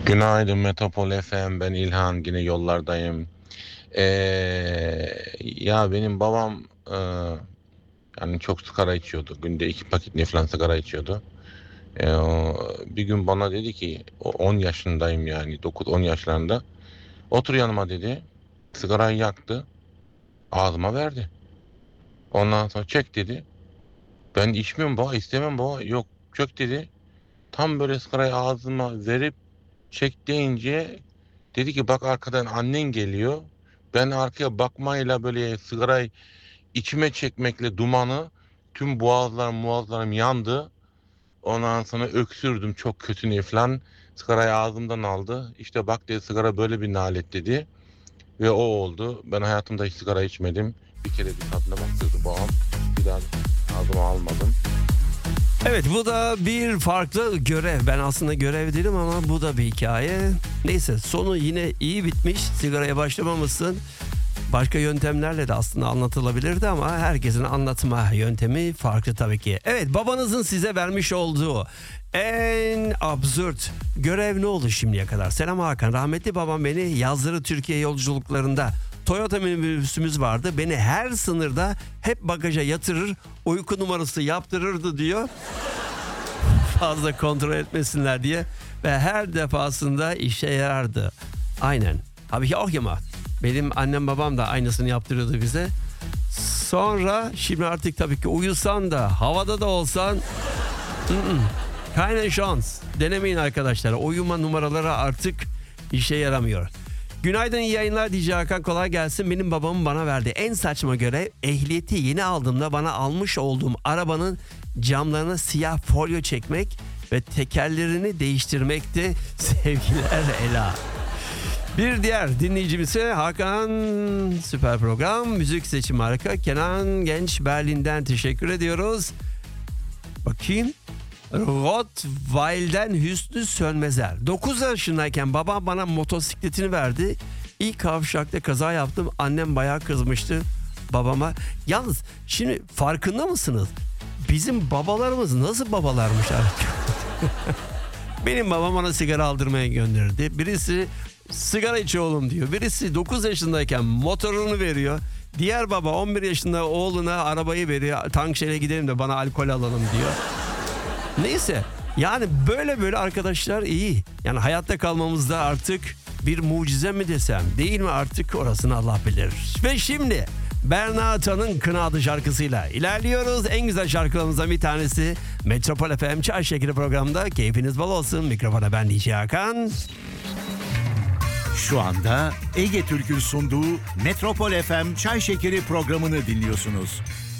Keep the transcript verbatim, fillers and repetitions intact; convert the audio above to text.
Günaydın Metropol F M, ben İlhan, yine yollardayım. Ee, Ya benim babam e, yani çok sigara içiyordu. Günde iki paket ne falan sigara içiyordu. Ee, o- bir gün bana dedi ki, o on yaşındayım yani, dokuz on yaşlarında. Otur yanıma dedi. Sigarayı yaktı. Ağzıma verdi. Ondan sonra çek dedi. Ben içmiyorum baba, istemem baba. Yok, çök dedi. Tam böyle sigarayı ağzıma verip çek deyince dedi ki, bak arkadan annen geliyor. Ben arkaya bakmayla böyle sigarayı içime çekmekle dumanı, tüm boğazlarım muazlarım yandı. Ondan sonra öksürdüm çok kötü ne falan. Sigarayı ağzımdan aldı. İşte bak dedi, sigara böyle bir nalet dedi. Ve o oldu. Ben hayatımda hiç sigara içmedim. Bir kere bir tadına baktırdı babam. Bir daha ağzıma almadım. Evet, bu da bir farklı görev. Ben aslında görev değilim ama bu da bir hikaye. Neyse, sonu yine iyi bitmiş. Sigaraya başlamamışsın. Başka yöntemlerle de aslında anlatılabilirdi ama herkesin anlatma yöntemi farklı tabii ki. Evet, babanızın size vermiş olduğu en absürt görev ne oldu şimdiye kadar? Selam Hakan. Rahmetli babam beni yazları Türkiye yolculuklarında Toyota minibüsümüz vardı. Beni her sınırda hep bagaja yatırır, uyku numarası yaptırırdı diyor. Fazla kontrol etmesinler diye ve her defasında işe yarardı. Aynen. Tabii ki oh yama. Benim annem babam da aynısını yaptırıyordu bize. Sonra şimdi artık tabii ki uyusan da havada da olsan ı-ı, keine şans. Denemeyin arkadaşlar. Uyuma numaraları artık işe yaramıyor. Günaydın, iyi yayınlar D J Hakan, kolay gelsin. Benim babamın bana verdiği en saçma görev, ehliyeti yeni aldığımda bana almış olduğum arabanın camlarına siyah folyo çekmek ve tekerlerini değiştirmekti. Sevgiler Ela. Bir diğer dinleyicimiz ise Hakan, süper program, müzik seçim harika. Kenan Genç Berlin'den teşekkür ediyoruz. Bakayım. Rottweil'den Hüsnü Sönmezer. dokuz yaşındayken babam bana motosikletini verdi. İlk kavşakta kaza yaptım. Annem bayağı kızmıştı babama. Yalnız şimdi farkında mısınız? Bizim babalarımız nasıl babalarmış artık? Benim babam bana sigara aldırmaya gönderdi. Birisi sigara iç oğlum diyor. Birisi dokuz yaşındayken motorunu veriyor. Diğer baba on bir yaşında oğluna arabayı veriyor. Tankşehir'e gidelim de bana alkol alalım diyor. Neyse, yani böyle böyle arkadaşlar iyi. Yani hayatta kalmamızda artık bir mucize mi desem, değil mi artık, orasını Allah bilir. Ve şimdi Berna Atan'ın Kına adlı şarkısıyla ilerliyoruz. En güzel şarkılarımızdan bir tanesi Metropol F M Çay Şekeri programında. Keyfiniz bol olsun. Mikrofona ben D J Hakan. Şu anda Ege Türk'ün sunduğu Metropol F M Çay Şekeri programını dinliyorsunuz.